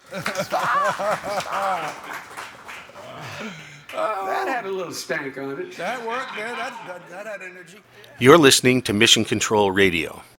That had a little stank on it. That worked, man. That had energy. You're listening to Mission Control Radio.